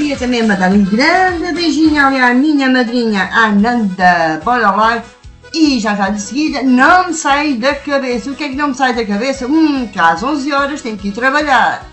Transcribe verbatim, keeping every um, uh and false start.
queria também mandar um grande beijinho ali à minha madrinha Ananda. Bora lá. E já já de seguida, não me sai da cabeça. O que é que não me sai da cabeça? Hum, que às onze horas tenho que ir trabalhar.